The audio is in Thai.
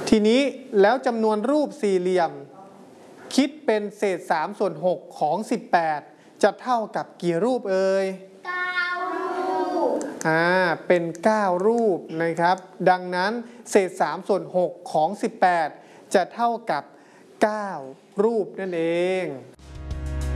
ทีนี้แล้วจำนวนรูปสี่เหลี่ยมคิดเป็นเศษ3/6ของ18จะเท่ากับกี่รูปเอ่ย9รูปเป็น9รูปนะครับดังนั้นเศษ3/6ของ18จะเท่ากับ9รูปนั่นเอง